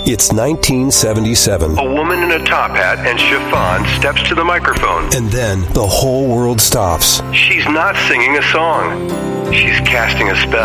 It's 1977. A woman in a top hat and chiffon steps to the microphone. And then the whole world stops. She's not singing a song. She's casting a spell.